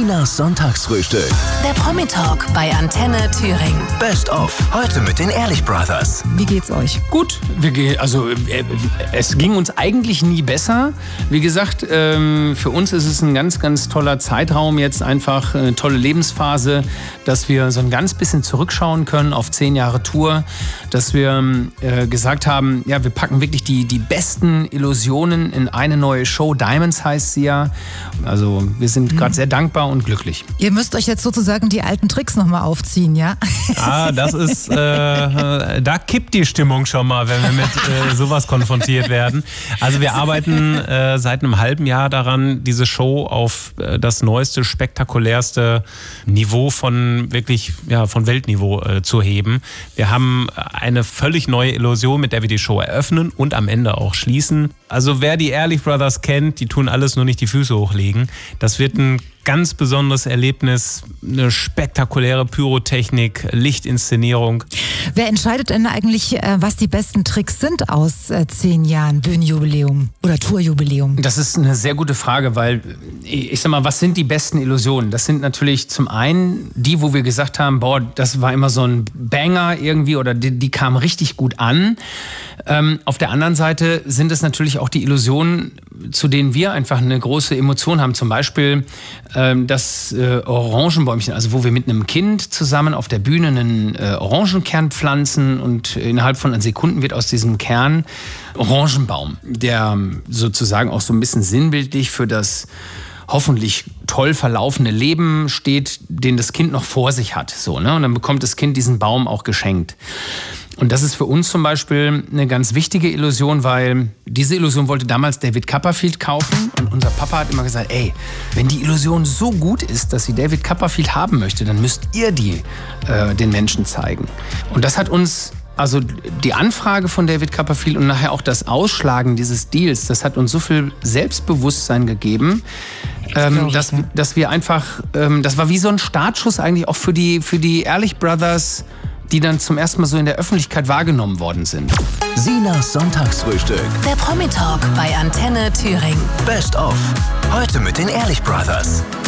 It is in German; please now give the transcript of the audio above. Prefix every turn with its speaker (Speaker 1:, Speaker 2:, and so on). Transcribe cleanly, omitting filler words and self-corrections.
Speaker 1: Sinas Sonntagsfrühstück.
Speaker 2: Der Promi-Talk bei Antenne Thüringen.
Speaker 1: Best of. Heute mit den Ehrlich Brothers.
Speaker 3: Wie geht's euch?
Speaker 4: Gut, es ging uns eigentlich nie besser. Wie gesagt, für uns ist es ein ganz, ganz toller Zeitraum jetzt, einfach eine tolle Lebensphase, dass wir so ein ganz bisschen zurückschauen können auf 10 Jahre Tour, dass wir gesagt haben, ja, wir packen wirklich die besten Illusionen in eine neue Show. Diamonds heißt sie ja. Also wir sind gerade sehr dankbar und glücklich.
Speaker 3: Ihr müsst euch jetzt sozusagen die alten Tricks nochmal aufziehen, ja?
Speaker 5: Das ist, da kippt die Stimmung schon mal, wenn wir mit sowas konfrontiert werden. Also wir arbeiten seit einem halben Jahr daran, diese Show auf das neueste, spektakulärste Niveau von wirklich, ja, von Weltniveau zu heben. Wir haben eine völlig neue Illusion, mit der wir die Show eröffnen und am Ende auch schließen. Also wer die Ehrlich Brothers kennt, die tun alles, nur nicht die Füße hochlegen. Das wird ein ganz besonderes Erlebnis, eine spektakuläre Pyrotechnik, Lichtinszenierung.
Speaker 3: Wer entscheidet denn eigentlich, was die besten Tricks sind aus 10 Jahren Bühnenjubiläum oder Tourjubiläum?
Speaker 4: Das ist eine sehr gute Frage, weil ich sag mal, was sind die besten Illusionen? Das sind natürlich zum einen die, wo wir gesagt haben, boah, das war immer so ein Banger irgendwie oder die kamen richtig gut an. Auf der anderen Seite sind es natürlich auch die Illusionen, zu denen wir einfach eine große Emotion haben. Zum Beispiel das Orangenbäumchen, also wo wir mit einem Kind zusammen auf der Bühne einen Orangenkern pflanzen und innerhalb von Sekunden wird aus diesem Kern Orangenbaum, der sozusagen auch so ein bisschen sinnbildlich für das hoffentlich toll verlaufende Leben steht, den das Kind noch vor sich hat. So, ne? Und dann bekommt das Kind diesen Baum auch geschenkt. Und das ist für uns zum Beispiel eine ganz wichtige Illusion, weil diese Illusion wollte damals David Copperfield kaufen. Und unser Papa hat immer gesagt, ey, wenn die Illusion so gut ist, dass sie David Copperfield haben möchte, dann müsst ihr die den Menschen zeigen. Und das hat uns, also die Anfrage von David Copperfield und nachher auch das Ausschlagen dieses Deals, das hat uns so viel Selbstbewusstsein gegeben, dass wir einfach, das war wie so ein Startschuss eigentlich auch für die Ehrlich Brothers, die dann zum ersten Mal so in der Öffentlichkeit wahrgenommen worden sind.
Speaker 1: Sinas Sonntagsfrühstück.
Speaker 2: Der Promi-Talk bei Antenne Thüringen.
Speaker 1: Best of. Heute mit den Ehrlich Brothers.